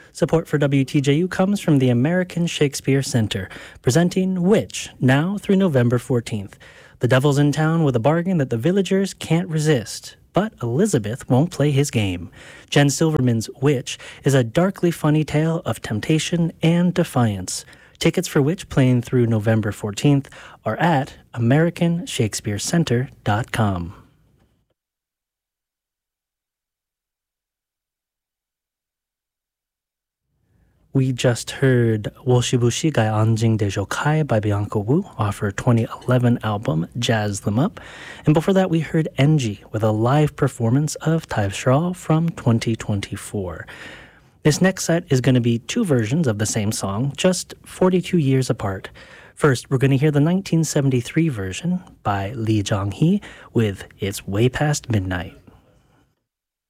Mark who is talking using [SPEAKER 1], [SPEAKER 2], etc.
[SPEAKER 1] Support for WTJU comes from the American Shakespeare Center, presenting Witch now through November 14th. The devil's in town with a bargain that the villagers can't resist. But Elizabeth won't play his game. Jen Silverman's Witch is a darkly funny tale of temptation and defiance. Tickets for Witch playing through November 14th are at AmericanShakespeareCenter.com. We just heard Woshibushi Gai Anjing Dejo Kai by Bianca Wu off her 2011 album Jazz Them Up. And before that, we heard Enji with a live performance of Tyve Shaw from 2024. This next set is going to be two versions of the same song, just 42 years apart. First, we're going to hear the 1973 version by Lee Jong-hee with It's Way Past Midnight.